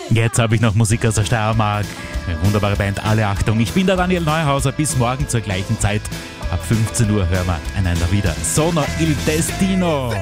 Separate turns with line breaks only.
Jetzt habe ich noch Musik aus der Steiermark. Eine wunderbare Band, alle Achtung. Ich bin der Daniel Neuhauser. Bis morgen zur gleichen Zeit. Ab 15 Uhr hören wir einander wieder. Sono il Destino.